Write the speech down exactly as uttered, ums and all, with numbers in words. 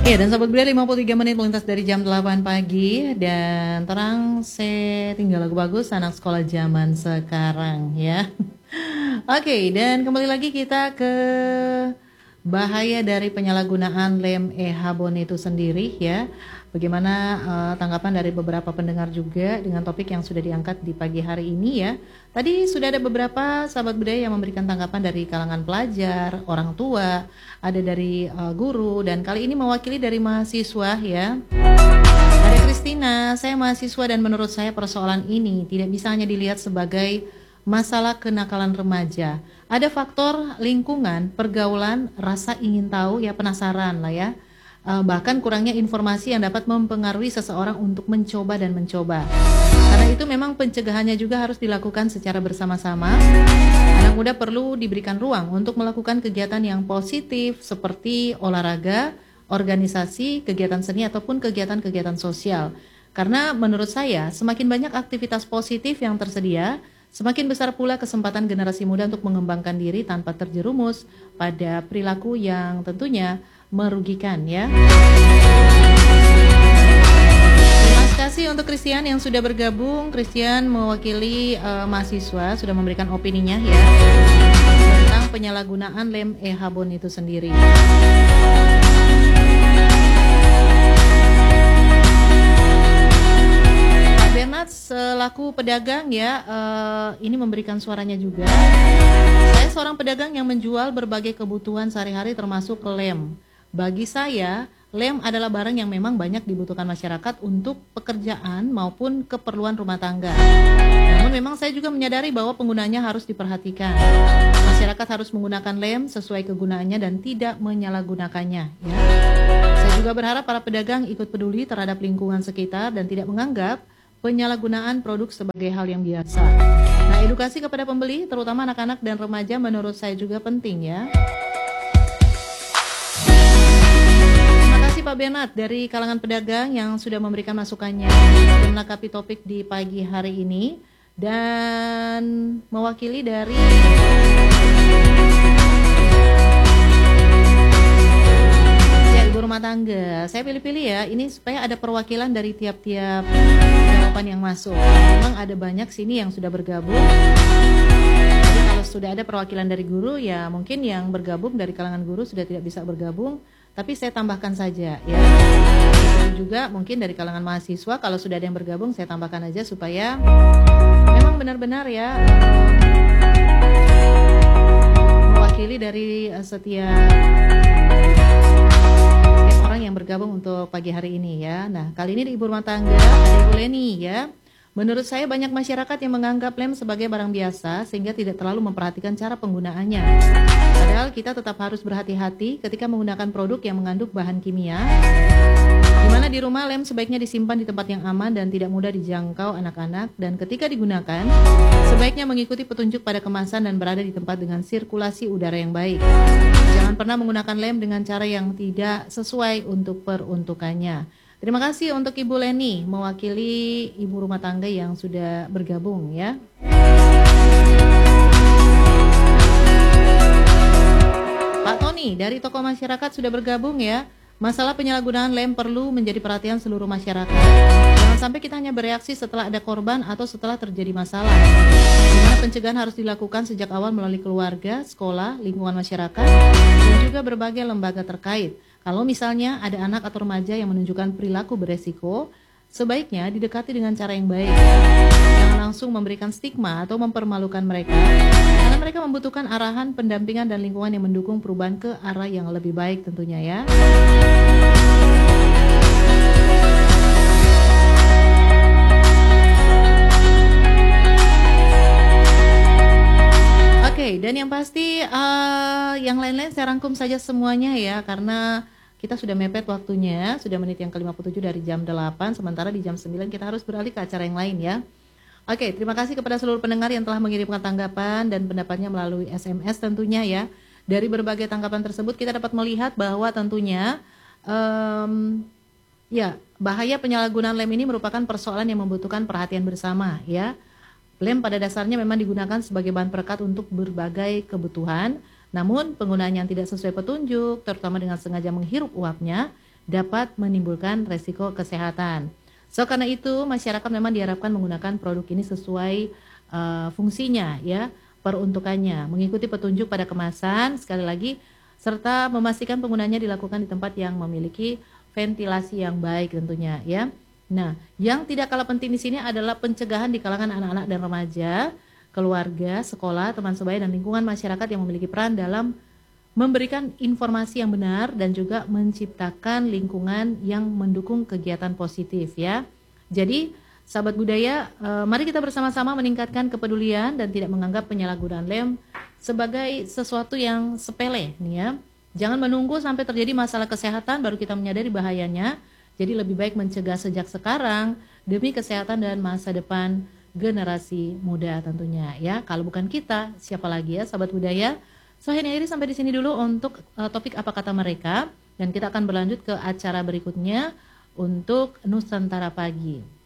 Ya, dan Sobat Budia lima puluh tiga menit melintas dari jam delapan pagi. Dan terang saya tinggal lagu bagus anak sekolah zaman sekarang ya. Oke, dan kembali lagi kita ke bahaya dari penyalahgunaan lem e-habon itu sendiri ya. Bagaimana uh, tanggapan dari beberapa pendengar juga dengan topik yang sudah diangkat di pagi hari ini ya. Tadi sudah ada beberapa sahabat budaya yang memberikan tanggapan dari kalangan pelajar, orang tua, ada dari uh, guru, dan kali ini mewakili dari mahasiswa ya. Ada Kristina, saya mahasiswa dan menurut saya persoalan ini tidak bisa hanya dilihat sebagai masalah kenakalan remaja. Ada faktor lingkungan, pergaulan, rasa ingin tahu ya, penasaran lah ya. Uh, bahkan kurangnya informasi yang dapat mempengaruhi seseorang untuk mencoba dan mencoba. Karena itu memang pencegahannya juga harus dilakukan secara bersama-sama. Anak muda perlu diberikan ruang untuk melakukan kegiatan yang positif seperti olahraga, organisasi, kegiatan seni ataupun kegiatan-kegiatan sosial. Karena menurut saya semakin banyak aktivitas positif yang tersedia, semakin besar pula kesempatan generasi muda untuk mengembangkan diri tanpa terjerumus pada perilaku yang tentunya merugikan ya. Terima kasih untuk Christian yang sudah bergabung. Christian mewakili uh, mahasiswa sudah memberikan opininya ya tentang penyalahgunaan lem e-habon itu sendiri. Pak Bernard selaku pedagang ya, uh, ini memberikan suaranya juga. Saya seorang pedagang yang menjual berbagai kebutuhan sehari-hari termasuk lem. Bagi saya, lem adalah barang yang memang banyak dibutuhkan masyarakat untuk pekerjaan maupun keperluan rumah tangga. Namun memang saya juga menyadari bahwa penggunanya harus diperhatikan. Masyarakat harus menggunakan lem sesuai kegunaannya dan tidak menyalahgunakannya. Ya. Saya juga berharap para pedagang ikut peduli terhadap lingkungan sekitar dan tidak menganggap penyalahgunaan produk sebagai hal yang biasa. Nah, edukasi kepada pembeli, terutama anak-anak dan remaja menurut saya juga penting ya. Pak Bernard dari kalangan pedagang yang sudah memberikan masukannya dan melengkapi topik di pagi hari ini, dan mewakili dari ya, ibu rumah tangga. Saya pilih-pilih ya ini supaya ada perwakilan dari tiap-tiap jawaban yang masuk. Memang ada banyak sini yang sudah bergabung. Jadi kalau sudah ada perwakilan dari guru ya mungkin yang bergabung dari kalangan guru sudah tidak bisa bergabung. Tapi saya tambahkan saja ya. Dan juga mungkin dari kalangan mahasiswa kalau sudah ada yang bergabung saya tambahkan aja supaya memang benar-benar ya mewakili dari setiap, setiap orang yang bergabung untuk pagi hari ini ya. Nah, kali ini di ibu rumah tangga ada Ibu Leni ya. Menurut saya banyak masyarakat yang menganggap lem sebagai barang biasa sehingga tidak terlalu memperhatikan cara penggunaannya. Padahal kita tetap harus berhati-hati ketika menggunakan produk yang mengandung bahan kimia. Di mana di rumah lem sebaiknya disimpan di tempat yang aman dan tidak mudah dijangkau anak-anak, dan ketika digunakan sebaiknya mengikuti petunjuk pada kemasan dan berada di tempat dengan sirkulasi udara yang baik. Jangan pernah menggunakan lem dengan cara yang tidak sesuai untuk peruntukannya. Terima kasih untuk Ibu Leni mewakili ibu rumah tangga yang sudah bergabung ya. Pak Tony dari Tokoh Masyarakat sudah bergabung ya. Masalah penyalahgunaan lem perlu menjadi perhatian seluruh masyarakat. Jangan sampai kita hanya bereaksi setelah ada korban atau setelah terjadi masalah. Dimana pencegahan harus dilakukan sejak awal melalui keluarga, sekolah, lingkungan masyarakat, dan juga berbagai lembaga terkait. Kalau misalnya ada anak atau remaja yang menunjukkan perilaku beresiko, sebaiknya didekati dengan cara yang baik. Jangan langsung memberikan stigma atau mempermalukan mereka, karena mereka membutuhkan arahan, pendampingan, dan lingkungan yang mendukung perubahan ke arah yang lebih baik tentunya ya. Oke, dan yang pasti uh, yang lain-lain saya rangkum saja semuanya ya, karena kita sudah mepet waktunya, sudah menit yang ke lima puluh tujuh dari jam delapan, sementara di jam sembilan kita harus beralih ke acara yang lain ya. Oke, terima kasih kepada seluruh pendengar yang telah mengirimkan tanggapan dan pendapatnya melalui S M S tentunya ya. Dari berbagai tanggapan tersebut kita dapat melihat bahwa tentunya um, ya bahaya penyalahgunaan lem ini merupakan persoalan yang membutuhkan perhatian bersama ya. Lem pada dasarnya memang digunakan sebagai bahan perekat untuk berbagai kebutuhan. Namun penggunaan yang tidak sesuai petunjuk, terutama dengan sengaja menghirup uapnya, dapat menimbulkan resiko kesehatan. So karena itu masyarakat memang diharapkan menggunakan produk ini sesuai uh, fungsinya ya, peruntukannya, mengikuti petunjuk pada kemasan sekali lagi, serta memastikan penggunanya dilakukan di tempat yang memiliki ventilasi yang baik tentunya ya. Nah, yang tidak kalah penting di sini adalah pencegahan di kalangan anak-anak dan remaja, keluarga, sekolah, teman sebaya dan lingkungan masyarakat yang memiliki peran dalam memberikan informasi yang benar dan juga menciptakan lingkungan yang mendukung kegiatan positif ya. Jadi, sahabat budaya, eh, mari kita bersama-sama meningkatkan kepedulian dan tidak menganggap penyalahgunaan lem sebagai sesuatu yang sepele nih ya. Jangan menunggu sampai terjadi masalah kesehatan baru kita menyadari bahayanya. Jadi lebih baik mencegah sejak sekarang demi kesehatan dan masa depan generasi muda tentunya ya. Kalau bukan kita, siapa lagi ya sahabat budaya? So ini akhirnya sampai di sini dulu untuk uh, topik apa kata mereka, dan kita akan berlanjut ke acara berikutnya untuk Nusantara Pagi.